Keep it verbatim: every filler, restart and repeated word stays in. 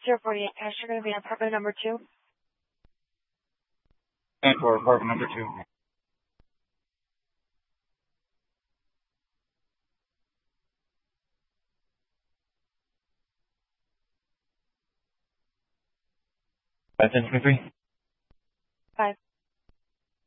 zero forty-eight, Cash, you're going to be in apartment number two. And for apartment number two. Five ten twenty three. Five.